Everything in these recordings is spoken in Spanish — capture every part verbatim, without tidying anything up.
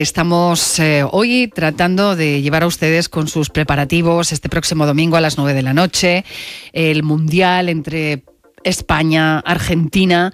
Estamos eh, hoy tratando de llevar a ustedes con sus preparativos este próximo domingo a las nueve de la noche, el Mundial entre España, Argentina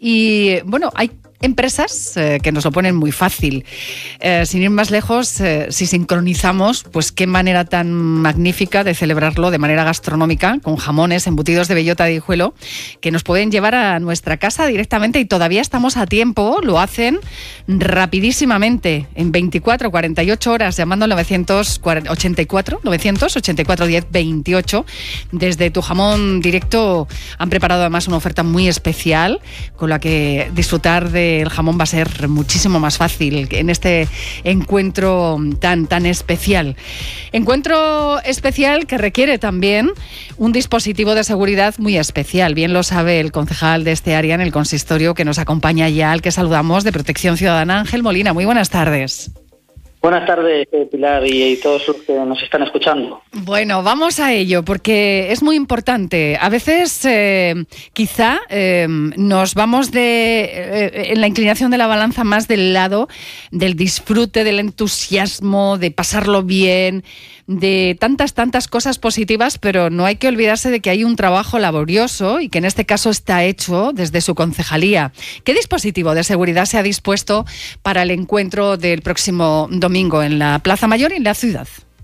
y bueno, hay empresas eh, que nos lo ponen muy fácil. Eh, sin ir más lejos, eh, si sincronizamos, pues qué manera tan magnífica de celebrarlo de manera gastronómica, con jamones, embutidos de bellota de Hijuelo, que nos pueden llevar a nuestra casa directamente y todavía estamos a tiempo, lo hacen rapidísimamente, en veinticuatro, cuarenta y ocho horas, llamando al novecientos ochenta y cuatro, novecientos ochenta y cuatro diez veintiocho. Desde Tu Jamón Directo han preparado además una oferta muy especial con la que disfrutar de el jamón va a ser muchísimo más fácil en este encuentro tan, tan especial. Encuentro especial que requiere también un dispositivo de seguridad muy especial. Bien lo sabe el concejal de este área en el consistorio que nos acompaña ya, al que saludamos, de Protección Ciudadana, Ángel Molina. Muy buenas tardes. Buenas tardes, Pilar, y, y todos los que nos están escuchando. Bueno, vamos a ello, porque es muy importante. A veces, eh, quizá, eh, nos vamos de eh, en la inclinación de la balanza más del lado del disfrute, del entusiasmo, de pasarlo bien, de tantas, tantas cosas positivas, pero no hay que olvidarse de que hay un trabajo laborioso y que en este caso está hecho desde su concejalía. ¿Qué dispositivo de seguridad se ha dispuesto para el encuentro del próximo domingo en la Plaza Mayor y en la ciudad?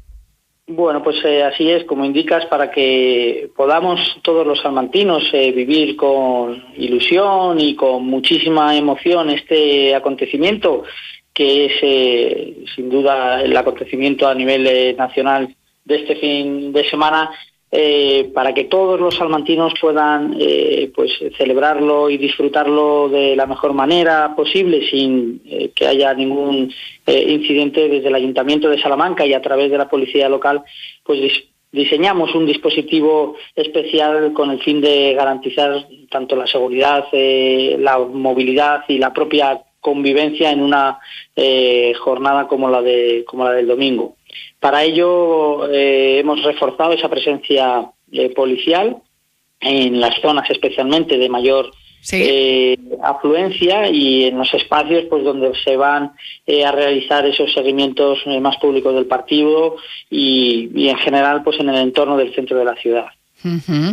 Bueno, pues eh, así es, como indicas, para que podamos todos los salmantinos eh, vivir con ilusión y con muchísima emoción este acontecimiento, que es eh, sin duda el acontecimiento a nivel eh, nacional de este fin de semana, eh, para que todos los salmantinos puedan eh, pues celebrarlo y disfrutarlo de la mejor manera posible, sin eh, que haya ningún eh, incidente. Desde el Ayuntamiento de Salamanca y a través de la Policía Local, pues dis- diseñamos un dispositivo especial con el fin de garantizar tanto la seguridad, eh, la movilidad y la propia convivencia en una eh, jornada como la de como la del domingo. Para ello eh, hemos reforzado esa presencia eh, policial en las zonas especialmente de mayor sí. eh, afluencia y en los espacios pues donde se van eh, a realizar esos seguimientos eh, más públicos del partido y, y en general pues en el entorno del centro de la ciudad. Uh-huh.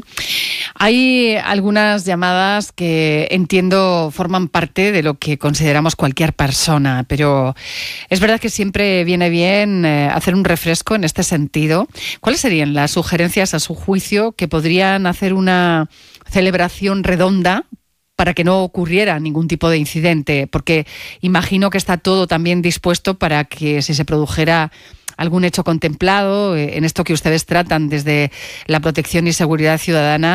Hay algunas llamadas que entiendo forman parte de lo que consideramos cualquier persona, pero es verdad que siempre viene bien eh, hacer un refresco en este sentido. ¿Cuáles serían las sugerencias a su juicio que podrían hacer una celebración redonda para que no ocurriera ningún tipo de incidente? Porque imagino que está todo también dispuesto para que si se produjera algún hecho contemplado en esto que ustedes tratan desde la protección y seguridad ciudadana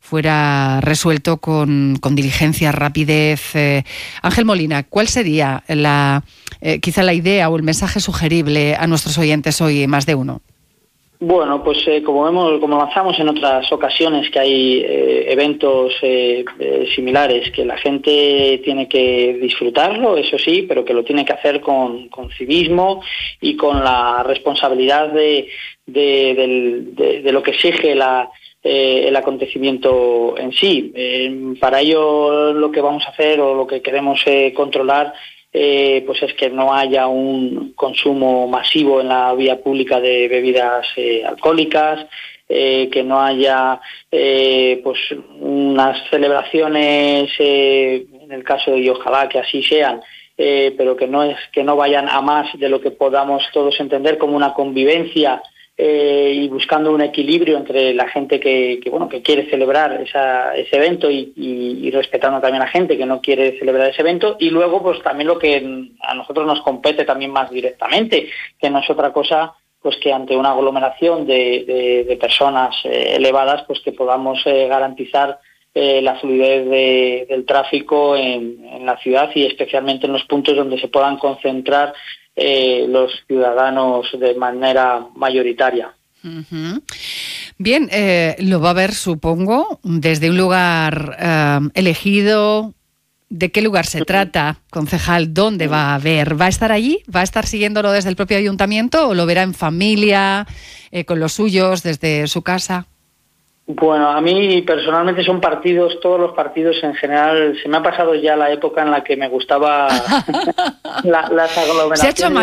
fuera resuelto con, con diligencia, rapidez. Eh, Ángel Molina, ¿cuál sería la eh, quizá la idea o el mensaje sugerible a nuestros oyentes hoy, más de uno? Bueno, pues eh, como vemos, como lanzamos en otras ocasiones, que hay eh, eventos eh, eh, similares, que la gente tiene que disfrutarlo, eso sí, pero que lo tiene que hacer con, con civismo y con la responsabilidad de, de, del, de, de lo que exige la, eh, el acontecimiento en sí. Eh, para ello lo que vamos a hacer o lo que queremos eh, controlar Eh, pues es que no haya un consumo masivo en la vía pública de bebidas eh, alcohólicas, eh, que no haya eh, pues unas celebraciones, eh, en el caso de, y ojalá que así sean, eh, pero que no es que no vayan a más de lo que podamos todos entender como una convivencia. Eh, y buscando un equilibrio entre la gente que, que bueno que quiere celebrar esa, ese evento y, y, y respetando también a la gente que no quiere celebrar ese evento, y luego pues también lo que a nosotros nos compete también más directamente, que no es otra cosa pues que ante una aglomeración de, de, de personas eh, elevadas, pues que podamos eh, garantizar eh, la fluidez de, del tráfico en, en la ciudad y especialmente en los puntos donde se puedan concentrar Eh, los ciudadanos de manera mayoritaria. Uh-huh. Bien, eh, lo va a ver, supongo, desde un lugar eh, elegido. ¿De qué lugar se trata, concejal? ¿Dónde va a ver? ¿Va a estar allí? ¿Va a estar siguiéndolo desde el propio ayuntamiento o lo verá en familia, eh, con los suyos, desde su casa? Bueno, a mí personalmente son partidos, todos los partidos en general, se me ha pasado ya la época en la que me gustaba la, las aglomeraciones. Se ha hecho